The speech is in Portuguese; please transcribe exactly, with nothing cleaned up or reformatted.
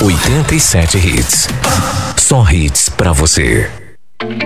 oitenta e sete Hits. Só hits pra você.